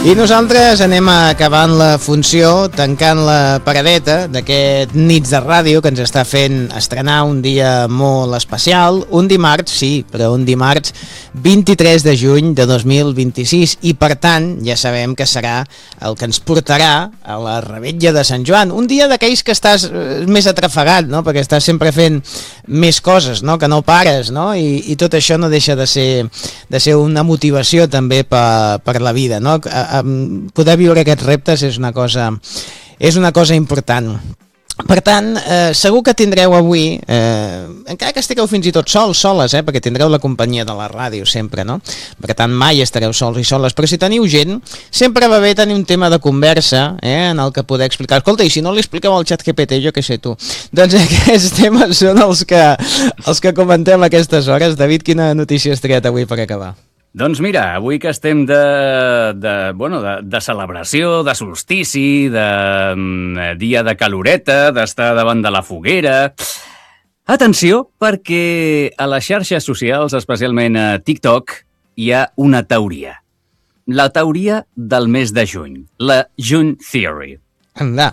I nosaltres anem acabant la funció, tancant la paradeta d'aquest Nits de Ràdio que ens està fent estrenar un dia molt especial, un dimarts, sí, però un dimarts 23 de juny de 2026 i per tant ja sabem que serà el que ens portarà a la Revetlla de Sant Joan, un dia d'aquells que estàs més atrafegat, no? Perquè estàs sempre fent més coses, no? Que no pares, no? I tot això no deixa de ser una motivació també per la vida, no? Poder viure aquests reptes és una cosa important. Per tant, segur que tindreu avui, encara que estigueu fins i tot soles, perquè tindreu la companyia de la ràdio sempre, no? Per tant, mai estareu sols i soles, però si teniu gent, sempre va bé tenir un tema de conversa, en el que poder explicar. Escolta, i si no li expliqueu al ChatGPT, jo què sé tu. Doncs aquests temes són els que comentem a aquestes hores. David, quina notícia has triat avui per acabar? Doncs mira, avui que estem de celebració, de solstici, de dia de caloreta, d'estar davant de la foguera... Atenció, perquè a les xarxes socials, especialment a TikTok, hi ha una teoria. La teoria del mes de juny, la June Theory. Anda.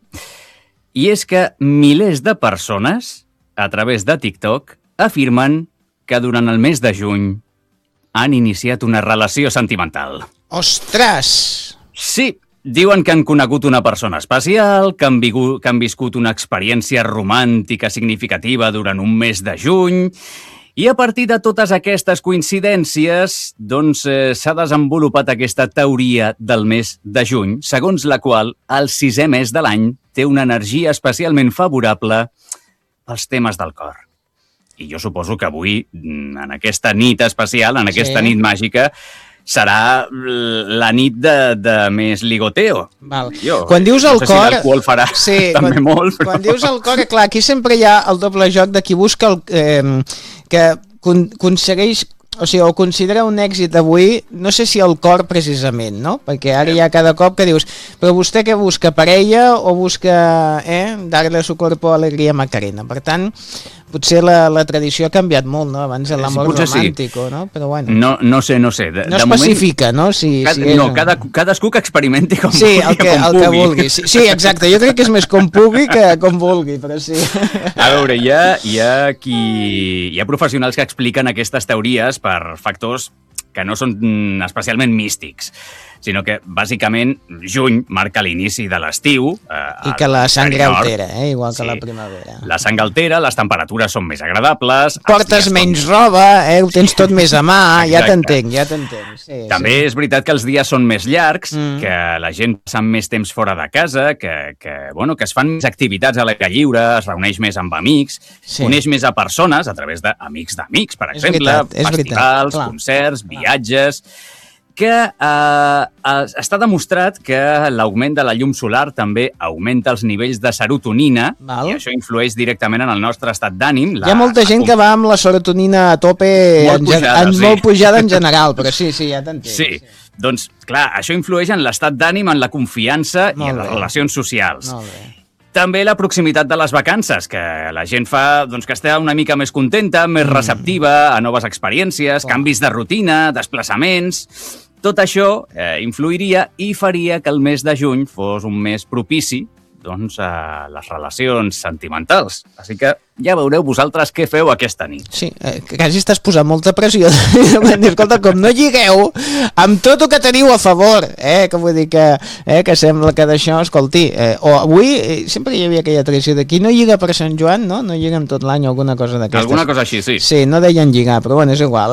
I és que milers de persones, a través de TikTok, afirmen que durant el mes de juny han iniciat una relació sentimental. Ostres! Sí, diuen que han conegut una persona especial, que han viscut una experiència romàntica significativa durant un mes de juny, i a partir de totes aquestes coincidències, doncs, s'ha desenvolupat aquesta teoria del mes de juny, segons la qual el 6è mes de l'any té una energia especialment favorable pels temes del cor. I jo suposo que avui, en aquesta nit especial, en aquesta nit màgica, serà la nit de més ligoteo. Val. Quan dius el cor... No sé si l'alcohol farà també molt. Però... Quan dius el cor, clar, aquí sempre hi ha el doble joc de qui busca que aconsegueix... O sigui, o considera un èxit avui, no sé si el cor precisament, no? Perquè ara hi ha cada cop que dius, però vostè què busca, parella o busca darle su cuerpo alegría Macarena? Per tant, potser la tradició ha canviat molt, no? Abans l'amor romàntico, no? Però bueno. No sé. No especifica, no? Cadascú que experimenti com vulgui. Sí, el que vulgui. Sí, exacte. Jo crec que és més com pugui que com vulgui, però sí. A veure, hi ha professionals que expliquen aquestes teories per factors que no són especialment místics, sinó que, bàsicament, juny marca l'inici de l'estiu. I que la sang altera, igual que la primavera. La sang altera, les temperatures són més agradables... Portes menys roba, ho tens tot més a mà, ja t'entenc. Sí, també és veritat que els dies són més llargs, que la gent passa més temps fora de casa, que es fan més activitats a l'aire lliure, es reuneix més amb amics, coneix més a persones a través d'amics d'amics, per exemple, festivals, concerts, viatges... que està demostrat que l'augment de la llum solar també augmenta els nivells de serotonina i això influeix directament en el nostre estat d'ànim. Hi ha molta gent que va amb la serotonina a tope molt pujada en general, però sí, ja t'entenc. Sí, doncs clar, això influeix en l'estat d'ànim, en la confiança i en les relacions socials. Molt bé. També la proximitat de les vacances, que la gent fa que està una mica més contenta, més receptiva a noves experiències, canvis de rutina, desplaçaments... Tot això influiria i faria que el mes de juny fos un mes propici a les relacions sentimentals. Així que ja veureu vosaltres què feu aquesta nit. Sí, quasi estàs posant molta pressió. Escolta, com no lligueu amb tot el que teniu a favor, que vull dir que sembla que d'això, escolti, o avui sempre hi havia aquella tradició de qui no lliga per Sant Joan, no lliga amb tot l'any o alguna cosa d'aquestes. Alguna cosa així, sí. Sí, no deien lligar, però bueno, és igual.